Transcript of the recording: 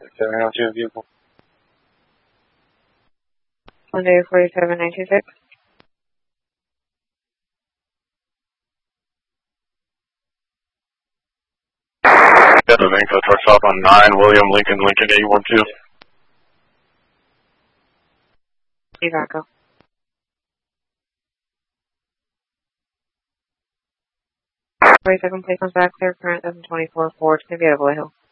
702 vehicle. Monday 47926. Yeah, the Vanco truck stop on 9, William Lincoln 812. Evaco. 42nd place comes back clear, current 724 Ford, it's going to be at Avoy Hill.